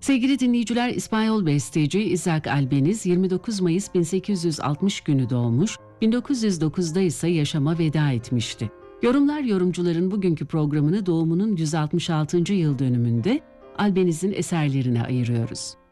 Sevgili dinleyiciler, İspanyol besteci Isaac Albeniz 29 Mayıs 1860 günü doğmuş, 1909'da ise yaşama veda etmişti. Yorumcuların bugünkü programını doğumunun 166. yıl dönümünde Albeniz'in eserlerine ayırıyoruz.